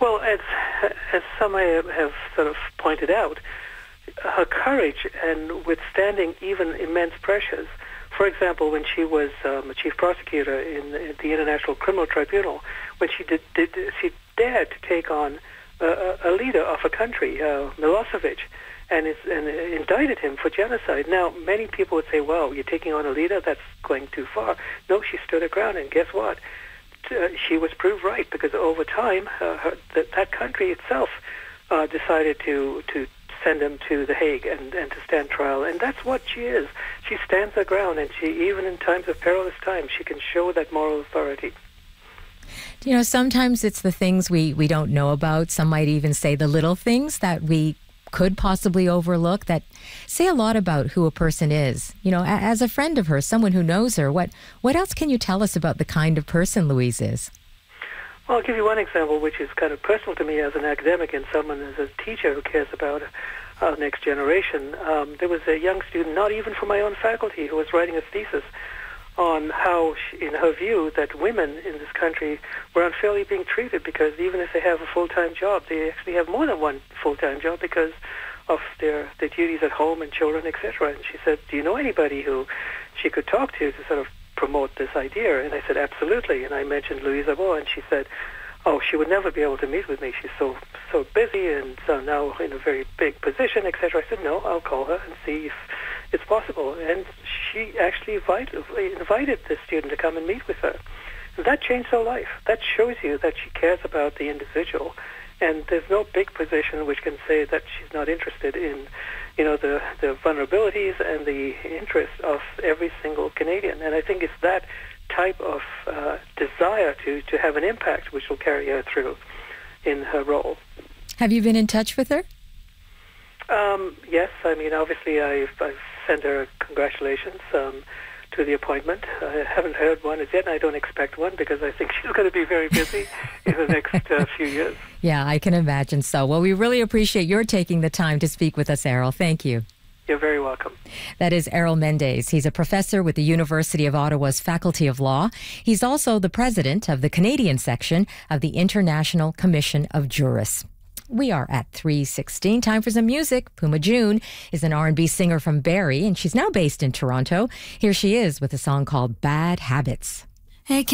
Well, as some have sort of pointed out, her courage and withstanding even immense pressures. For example, when she was a chief prosecutor in the International Criminal Tribunal, when she she dared to take on a leader of a country, Milosevic, and indicted him for genocide. Now, many people would say, well, you're taking on a leader, that's going too far. No, she stood her ground, and guess what? She was proved right, because over time, that country itself decided to send him to The Hague and to stand trial. And that's what she is. She stands her ground, and she, even in times of perilous times, she can show that moral authority. You know, sometimes it's the things we don't know about. Some might even say the little things that we could possibly overlook that say a lot about who a person is. You know, as a friend of hers, someone who knows her, what else can you tell us about the kind of person Louise is? Well, I'll give you one example, which is kind of personal to me as an academic and someone as a teacher who cares about our next generation. There was a young student, not even from my own faculty, who was writing a thesis on how, in her view, that women in this country were unfairly being treated, because even if they have a full-time job, they actually have more than one full-time job because of their duties at home and children, etc. And she said, do you know anybody who she could talk to sort of promote this idea? And I said, absolutely. And I mentioned Louise Arbour, and she said, oh, she would never be able to meet with me. She's so busy and so now in a very big position, etc. I said, no, I'll call her and see if it's possible. And she actually invited the student to come and meet with her. And that changed her life. That shows you that she cares about the individual. And there's no big position which can say that she's not interested in, you know, the vulnerabilities and the interests of every single Canadian. And I think it's that type of desire to have an impact which will carry her through in her role. Have you been in touch with her? Yes. I mean, obviously, I've sent her congratulations to the appointment. I haven't heard one as yet, and I don't expect one because I think she's going to be very busy in the next few years. Yeah, I can imagine so. Well, we really appreciate your taking the time to speak with us, Errol. Thank you. You're very welcome. That is Errol Mendez. He's a professor with the University of Ottawa's Faculty of Law. He's also the president of the Canadian section of the International Commission of Jurists. We are at 3:16. Time for some music. Puma June is an R&B singer from Barrie, and she's now based in Toronto. Here she is with a song called Bad Habits. Hey,